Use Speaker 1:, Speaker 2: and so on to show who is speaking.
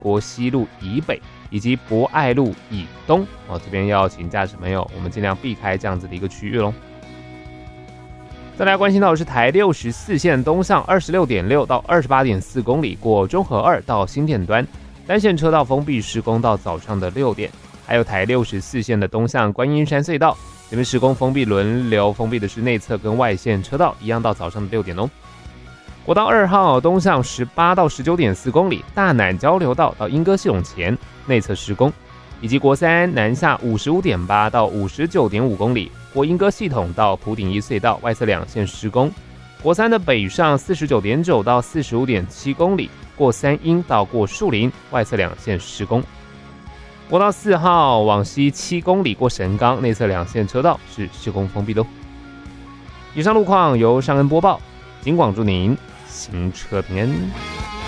Speaker 1: 国西路以北以及博爱路以东这边要请驾驶朋友我们尽量避开这样子的一个区域咯。再来关心到的是台64线东向 26.6 到 28.4 公里过中和2到新店端，单线车道封闭施工到早上的6点。还有台64线的东向观音山隧道，这边施工封闭轮流封闭的是内侧跟外线车道，一样到早上的6点哦。国道2号东向18到 19.4 公里，大湳交流道到莺歌系统前内侧施工，以及国3南下 55.8 到 59.5 公里，过莺歌系统到埔顶一隧道外侧2线施工。国3的北上 49.9 到 45.7 公里，过三莺到过树林外侧2线施工。国道4号往西7公里过神冈，内侧2线车道是施工封闭的。以上路况由尚恩播报，警广祝您行车平安。